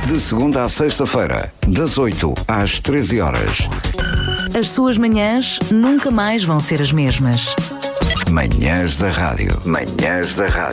De segunda à sexta-feira, das 8 às 13 horas. As suas manhãs nunca mais vão ser as mesmas. Manhãs da Rádio. Manhãs da Rádio.